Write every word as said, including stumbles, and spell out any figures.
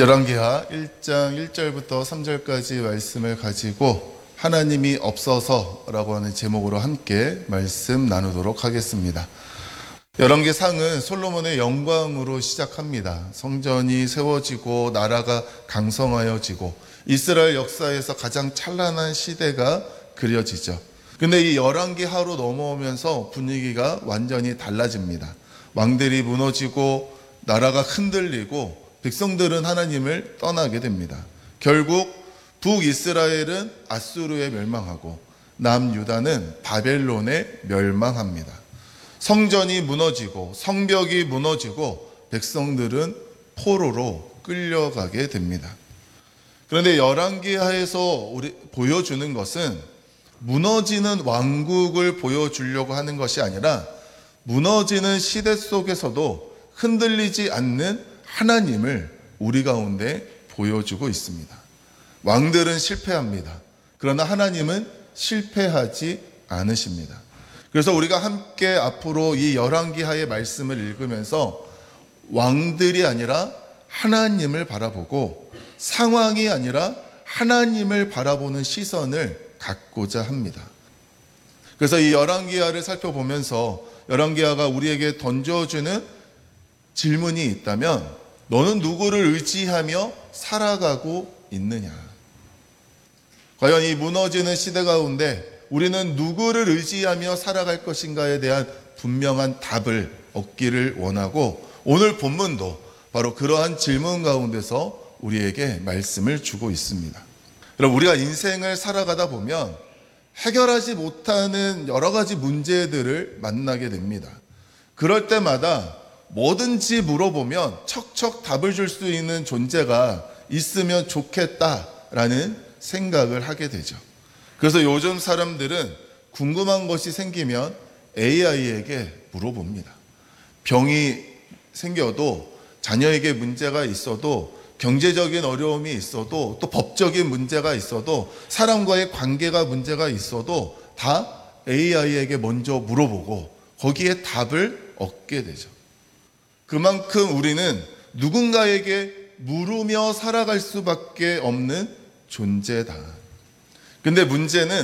열왕기하 일 장 일 절부터 삼 절까지 말씀을 가지고 하나님이 없어서라고 하는 제목으로 함께 말씀 나누도록 하겠습니다. 열왕기상은 솔로몬의 영광으로 시작합니다. 성전이 세워지고 나라가 강성하여지고 이스라엘 역사에서 가장 찬란한 시대가 그려지죠. 근데 이 열왕기하로 넘어오면서 분위기가 완전히 달라집니다. 왕들이 무너지고 나라가 흔들리고 백성들은 하나님을 떠나게 됩니다. 결국 북이스라엘은 아수르에 멸망하고 남유다는 바벨론에 멸망합니다. 성전이 무너지고 성벽이 무너지고 백성들은 포로로 끌려가게 됩니다. 그런데 열왕기하에서 우리 보여주는 것은 무너지는 왕국을 보여주려고 하는 것이 아니라 무너지는 시대 속에서도 흔들리지 않는 하나님을 우리 가운데 보여주고 있습니다. 왕들은 실패합니다. 그러나 하나님은 실패하지 않으십니다. 그래서 우리가 함께 앞으로 이 열왕기하의 말씀을 읽으면서 왕들이 아니라 하나님을 바라보고 상황이 아니라 하나님을 바라보는 시선을 갖고자 합니다. 그래서 이 열왕기하를 살펴보면서 열왕기하가 우리에게 던져주는 질문이 있다면 너는 누구를 의지하며 살아가고 있느냐? 과연 이 무너지는 시대 가운데 우리는 누구를 의지하며 살아갈 것인가에 대한 분명한 답을 얻기를 원하고 오늘 본문도 바로 그러한 질문 가운데서 우리에게 말씀을 주고 있습니다. 여러분, 우리가 인생을 살아가다 보면 해결하지 못하는 여러 가지 문제들을 만나게 됩니다. 그럴 때마다 뭐든지 물어보면 척척 답을 줄 수 있는 존재가 있으면 좋겠다라는 생각을 하게 되죠. 그래서 요즘 사람들은 궁금한 것이 생기면 에이아이에게 물어봅니다. 병이 생겨도 자녀에게 문제가 있어도 경제적인 어려움이 있어도 또 법적인 문제가 있어도 사람과의 관계가 문제가 있어도 다 에이아이에게 먼저 물어보고 거기에 답을 얻게 되죠. 그만큼 우리는 누군가에게 물으며 살아갈 수밖에 없는 존재다. 근데 문제는